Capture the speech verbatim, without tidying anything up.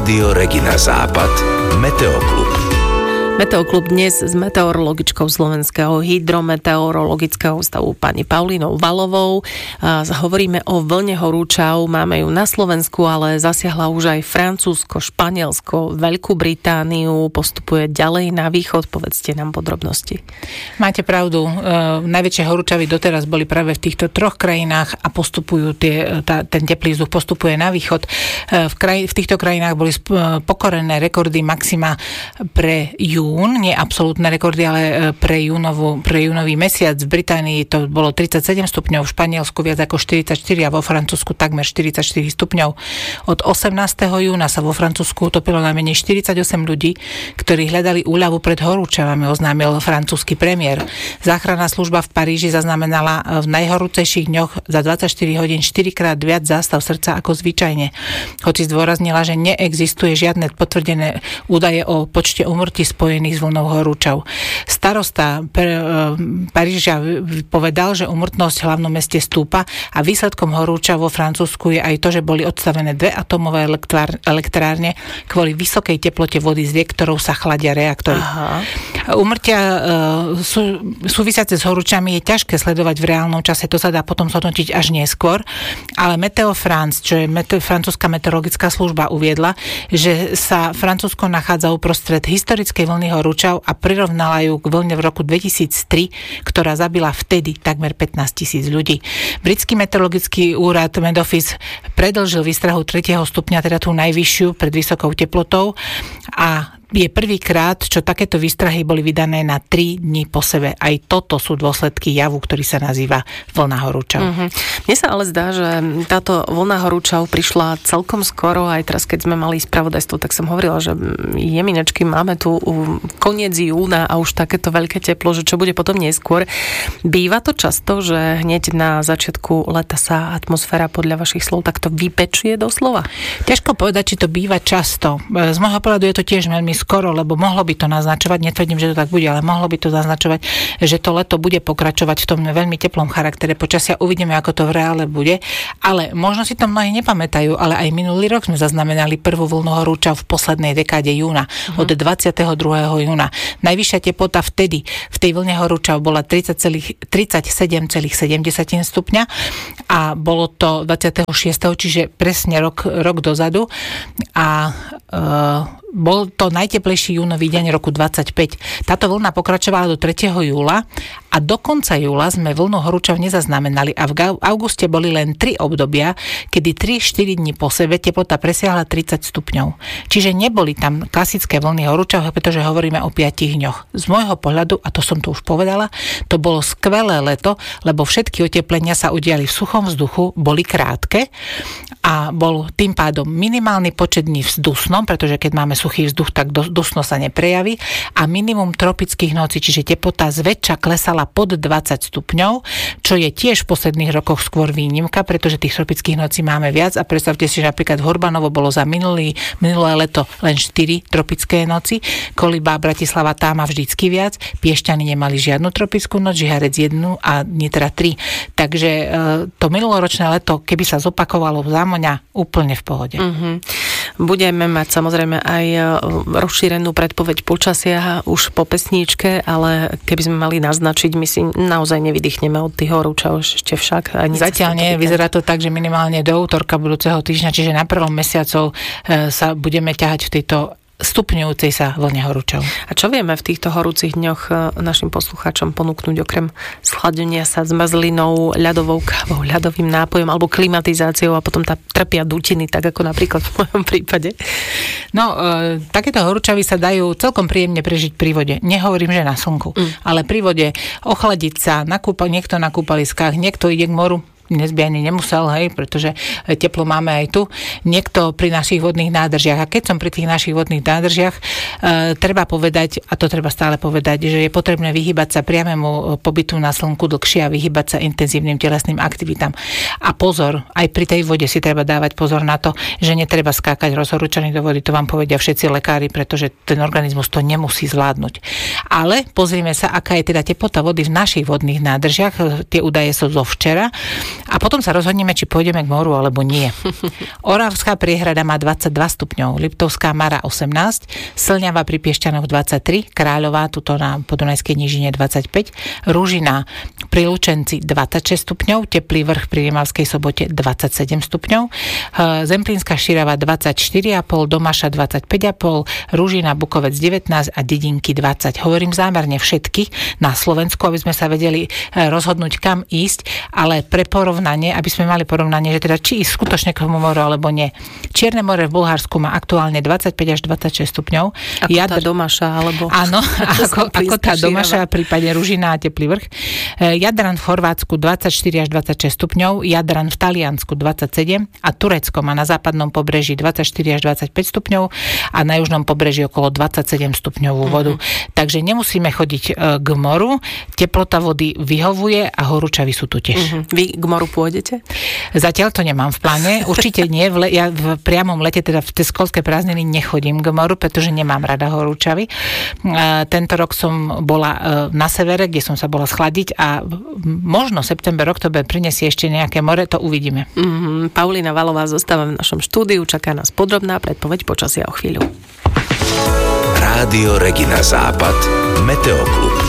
Rádio Regina Západ, Meteoklub. Meteoklub dnes s meteorologičkou Slovenského hydrometeorologického ústavu pani Paulínou Valovou. Hovoríme o vlne horúčav, máme ju na Slovensku, ale zasiahla už aj Francúzsko, Španielsko, Veľkú Britániu, postupuje ďalej na východ. Povedzte nám podrobnosti. Máte pravdu, e, najväčšie horúčavy doteraz boli práve v týchto troch krajinách a postupujú tie, tá, ten teplý vzduch postupuje na východ. E, v, kraj, v týchto krajinách boli sp- pokorené rekordy maxima pre jún, nie absolútne rekordy, ale pre, júnovú, pre júnový mesiac. V Británii to bolo tridsaťsedem stupňov, v Španielsku viac ako štyridsaťštyri a vo Francúzsku takmer štyridsaťštyri stupňov. Od osemnásteho júna sa vo Francúzsku utopilo najmenej štyridsaťosem ľudí, ktorí hľadali úľavu pred horúčavami, oznámil francúzsky premiér. Záchranná služba v Paríži zaznamenala v najhorúcejších dňoch za dvadsaťštyri hodín štyrikrát viac zástav srdca ako zvyčajne. Hoci zdôraznila, že neexistuje žiadne potvrdené údaje o počte úmrtí spojených s vlnou horúčav. Starosta Paríža povedal, že úmrtnosť v hlavnom meste stúpa a výsledkom horúčav vo Francúzsku je aj to, že boli odstavené dve atómové elektrárne kvôli vysokej teplote vody, z ktorou sa chladia reaktory. Aha. Úmrtia sú, súvisiace s horúčami je ťažké sledovať v reálnom čase, to sa dá potom zhodnotiť až neskôr, ale Meteo France, čo je mete, francúzska meteorologická služba, uviedla, že sa Francúzsko nachádza uprostred historickej vlny horúčav a prirovnala ju k vlne v roku dvetisíctri, ktorá zabila vtedy takmer pätnásť tisíc ľudí. Britský meteorologický úrad Met Office predĺžil výstrahu tretieho stupňa, teda tú najvyššiu pred vysokou teplotou, a je prvýkrát, čo takéto výstrahy boli vydané na tri dni po sebe. Aj toto sú dôsledky javu, ktorý sa nazýva vlna horúčav. Mm-hmm. Mne sa ale zdá, že táto vlna horúčav prišla celkom skoro. Aj teraz, keď sme mali spravodajstvo, tak som hovorila, že jeminečky, máme tu koniec júna a už takéto veľké teplo, že čo bude potom neskôr. Býva to často, že hneď na začiatku leta sa atmosféra podľa vašich slov takto vypečie doslova? Ťažko povedať, či to býva často. Z môjho pohľadu je to tiež veľmi skoro, lebo mohlo by to naznačovať, netvrdím, že to tak bude, ale mohlo by to naznačovať, že to leto bude pokračovať v tom veľmi teplom charaktere počasia. Uvidíme, ako to v reále bude, ale možno si to mnohí nepamätajú, ale aj minulý rok sme zaznamenali prvú vlnu horúčav v poslednej dekáde júna, uh-huh. od dvadsiateho druhého júna. Najvyššia teplota vtedy v tej vlne horúčav bola tridsaťsedem celá sedem stupňa a bolo to dvadsiateho šiesteho čiže presne rok, rok dozadu, a e, bol to najteplejší júnový deň roku dvadsaťpäť. Táto vlna pokračovala do tretieho júla a do konca júla sme vlnu horúčav nezaznamenali a v auguste boli len tri obdobia, kedy tri štyri dni po sebe teplota presiahla tridsať stupňov. Čiže neboli tam klasické vlny horúčav, pretože hovoríme o piatich dňoch. Z môjho pohľadu, a to som tu už povedala, to bolo skvelé leto, lebo všetky oteplenia sa udiali v suchom vzduchu, boli krátke a bol tým pádom minimálny počet dní v dusnom, pretože keď máme suchý vzduch, tak dusno sa neprejaví, a minimum tropických nocí, čiže teplota zväčša klesala pod dvadsať stupňov, čo je tiež v posledných rokoch skôr výnimka, pretože tých tropických nocí máme viac a predstavte si, že napríklad v Hurbanovo bolo za minulý, minulé leto len štyri tropické noci, Kolíba, Bratislava, tá má vždycky viac, Piešťany nemali žiadnu tropickú noc, Žiharec jednu a Nitra tri. Takže to minuloročné leto, keby sa zopakovalo v Zámoňa, úplne v pohode. Mm-hmm. Budeme mať samozrejme aj rozšírenú predpoveď počasia už po pesníčke, ale keby sme mali naznačiť, my si naozaj nevydýchneme od tých horúčav ešte však. Ani Zatiaľ nie, vyzerá to tak, že minimálne do útorka budúceho týždňa, čiže na prvom mesiacov sa budeme ťahať v tejto stupňujúcej sa vlne horúčav. A čo vieme v týchto horúcich dňoch našim poslucháčom ponúknuť okrem schladenia sa zmrzlinou, ľadovou kávou, ľadovým nápojom alebo klimatizáciou a potom tá trpia dutiny, tak ako napríklad v mojom prípade? No, e, takéto horúčavy sa dajú celkom príjemne prežiť pri vode. Nehovorím, že na slnku, mm. ale pri vode ochladiť sa, nakúpa, niekto na kúpaliskách, niekto ide k moru, dnes by ani nemusel, hej, pretože teplo máme aj tu. Niekto pri našich vodných nádržiach. A keď som pri tých našich vodných nádržiach, e, treba povedať, a to treba stále povedať, že je potrebné vyhýbať sa priamému pobytu na slnku dlhšie a vyhýbať sa intenzívnym telesným aktivitám. A pozor, aj pri tej vode si treba dávať pozor na to, že netreba skákať rozhorúčaný do vody. To vám povedia všetci lekári, pretože ten organizmus to nemusí zvládnuť. Ale pozrime sa, aká je teda teplota vody v našich vodných nádržiach. Tie údaje sú zo včera. A potom sa rozhodneme, či pôjdeme k moru, alebo nie. Oravská priehrada má dvadsaťdva stupňov, Liptovská Mara osemnásť, Slňava pri Piešťanoch dvadsaťtri, Kráľová, tuto na Podunajskej nížine dvadsaťpäť, Ružina pri Lučenci dvadsaťšesť stupňov, Teplý Vrch pri Rimavskej Sobote dvadsaťsedem stupňov, Zemplínska Širava dvadsaťštyri a pol, Domaša dvadsaťpäť a pol, Ružina, Bukovec devätnásť a Dedinky dvadsať. Hovorím zámerne všetky na Slovensku, aby sme sa vedeli rozhodnúť, kam ísť, ale pre porovnanie, aby sme mali porovnanie, že teda či ísť skutočne k tomu moru, alebo nie. Čierne more v Bulharsku má aktuálne dvadsaťpäť až dvadsaťšesť stupňov. Ako Jadr... tá Domaša, alebo... Áno, ako, ako tá Domaša v prípade Ružina a Teplý Vrch. Jadran v Chorvátsku dvadsaťštyri až dvadsaťšesť stupňov, Jadran v Taliansku dvadsaťsedem a Turecko má na západnom pobreží dvadsaťštyri až dvadsaťpäť stupňov a na južnom pobreží okolo dvadsaťsedem stupňovú vodu. Mm-hmm. Takže nemusíme chodiť k moru, teplota vody vyhovuje a horúčavy sú tu tiež. Mm-hmm. Vy k moru pôjdete? Zatiaľ to nemám v pláne, určite nie. V le- ja v priamom lete, teda v tie školské prázdniny nechodím k moru, pretože nemám rada horúčavy. E, tento rok som bola e, na severe, kde som sa bola schladiť a možno september, október prinesie ešte nejaké more, to uvidíme. Mm-hmm. Paulína Valová zostáva v našom štúdiu, čaká nás podrobná predpoveď počasia o chvíľu. Rádio Regina Západ, Meteoklub.